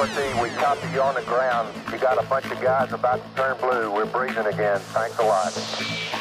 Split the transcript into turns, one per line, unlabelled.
Dorothy, we copy you on the ground. You got a bunch of guys about to turn blue. We're breathing again. Thanks a lot.